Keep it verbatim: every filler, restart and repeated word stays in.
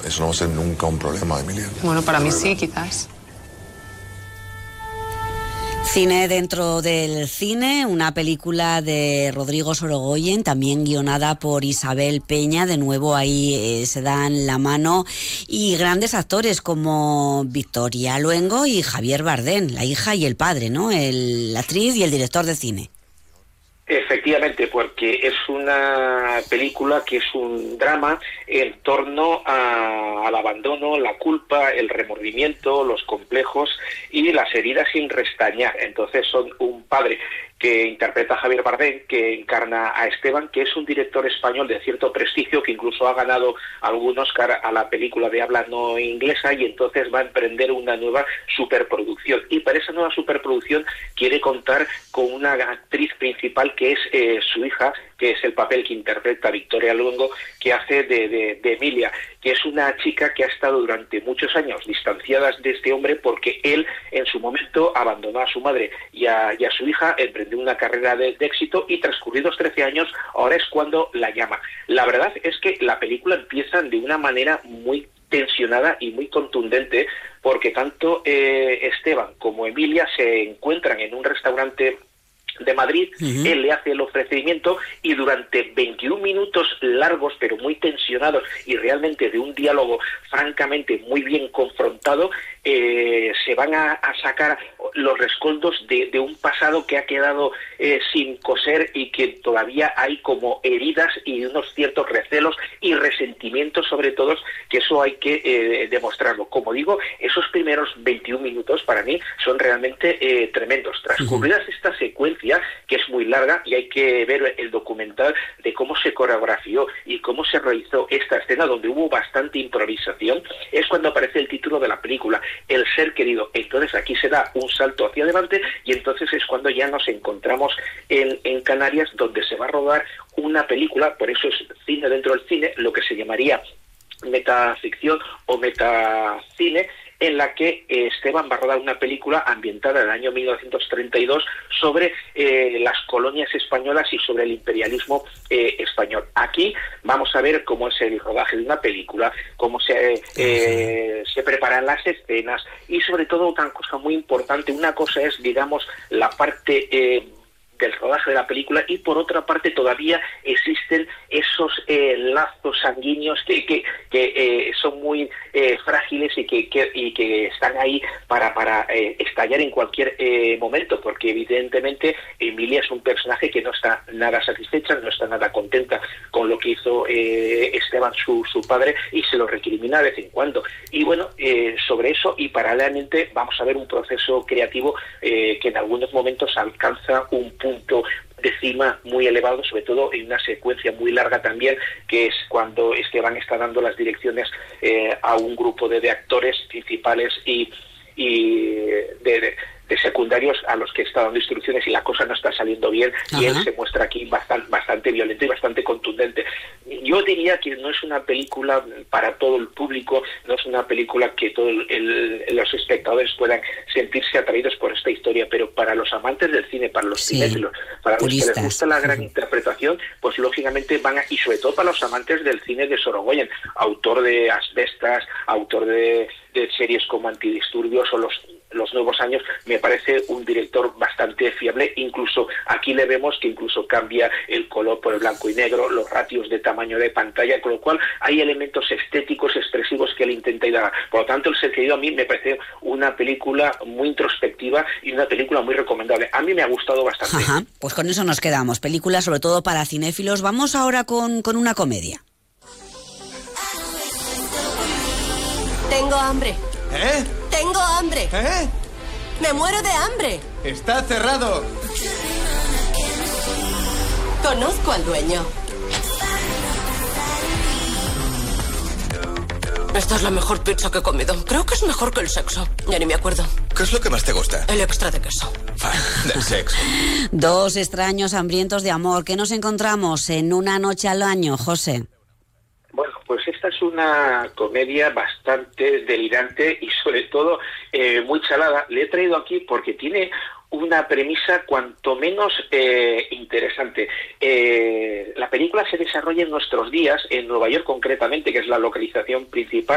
Eso no va a ser nunca un problema, Emilia. Bueno, para mí sí, quizás. Cine dentro del cine, una película de Rodrigo Sorogoyen, también guionada por Isabel Peña, de nuevo ahí eh, se dan la mano, y grandes actores como Victoria Luengo y Javier Bardem, la hija y el padre, ¿no? El, la actriz y el director de cine. Efectivamente, porque es una película que es un drama en torno a, al abandono, la culpa, el remordimiento, los complejos y las heridas sin restañar. Entonces son un padre que interpreta a Javier Bardem, que encarna a Esteban, que es un director español de cierto prestigio, que incluso ha ganado algún Oscar a la película de habla no inglesa, y entonces va a emprender una nueva superproducción. Y para esa nueva superproducción quiere contar con una actriz principal que es eh, su hija, que es el papel que interpreta Victoria Luengo, que hace de, de, de Emilia, que es una chica que ha estado durante muchos años distanciada de este hombre porque él en su momento abandonó a su madre y a, y a su hija, emprendió una carrera de, de éxito, y transcurridos trece años ahora es cuando la llama. La verdad es que la película empieza de una manera muy tensionada y muy contundente, porque tanto eh, Esteban como Emilia se encuentran en un restaurante de Madrid. Uh-huh. Él le hace el ofrecimiento y durante veintiún minutos largos, pero muy tensionados y realmente de un diálogo francamente muy bien confrontado, eh, se van a, a sacar los rescoldos de, de un pasado que ha quedado eh, sin coser y que todavía hay como heridas y unos ciertos recelos y resentimientos, sobre todo, que eso hay que eh, demostrarlo. Como digo, esos primeros veintiún minutos para mí son realmente eh, tremendos. Transcurridas uh-huh. esta secuencia, que es muy larga, y hay que ver el documental de cómo se coreografió y cómo se realizó esta escena, donde hubo bastante improvisación, es cuando aparece el título de la película, El ser querido. Entonces aquí se da un salto hacia adelante, y entonces es cuando ya nos encontramos en, en Canarias, donde se va a rodar una película, por eso es cine dentro del cine, lo que se llamaría metaficción o metacine, en la que eh, Esteban va a rodar una película ambientada en el año mil novecientos treinta y dos sobre eh, las colonias españolas y sobre el imperialismo eh, español. Aquí vamos a ver cómo es el rodaje de una película, cómo se, eh, se preparan las escenas, y sobre todo una cosa muy importante, una cosa es, digamos, la parte eh, del rodaje de la película, y por otra parte todavía existen esos eh, lazos sanguíneos que, que, que eh, son muy eh, frágiles y que, que, y que están ahí para, para eh, estallar en cualquier eh, momento, porque evidentemente Emilia es un personaje que no está nada satisfecha, no está nada contenta con lo que hizo eh, Esteban, su, su padre, y se lo recrimina de vez en cuando. Y bueno, eh, sobre eso, y paralelamente vamos a ver un proceso creativo eh, que en algunos momentos alcanza un punto punto de cima muy elevado, sobre todo en una secuencia muy larga también, que es cuando Esteban está dando las direcciones eh, a un grupo de, de actores principales y, y de, de, de secundarios a los que está dando instrucciones, y la cosa no está saliendo bien. Ajá. Y él se muestra aquí bastante, bastante violento y bastante contundente. Yo diría que no es una película para todo el público, no es una película que todos los espectadores puedan sentirse atraídos por esta historia, pero para los amantes del cine, para los sí, cinéfilos, para puristas, los que les gusta la gran uh-huh. interpretación, pues lógicamente van a, y sobre todo para los amantes del cine de Sorogoyen, autor de Asbestas, autor de, de series como Antidisturbios o los los nuevos años, me parece un director bastante fiable. Incluso aquí le vemos que incluso cambia el color por el blanco y negro, los ratios de tamaño de pantalla, con lo cual hay elementos estéticos expresivos que él intenta dar. Por lo tanto, El ser querido a mí me parece una película muy introspectiva y una película muy recomendable. A mí me ha gustado bastante. Ajá, pues con eso nos quedamos. Película sobre todo para cinéfilos. Vamos ahora con, con una comedia. Tengo hambre. ¿Eh? Tengo hambre. ¿Eh? Me muero de hambre. Está cerrado. Conozco al dueño. Esta es la mejor pizza que he comido. Creo que es mejor que el sexo. Ya ni me acuerdo. ¿Qué es lo que más te gusta? El extra de queso. Del sexo. Dos extraños hambrientos de amor. ¿Qué nos encontramos en Una noche al año, José? Bueno, pues esta es una comedia bastante delirante y sobre todo eh, muy chalada. Le he traído aquí porque tiene una premisa cuanto menos eh, interesante. Eh, la película se desarrolla en nuestros días, en Nueva York concretamente, que es la localización principal,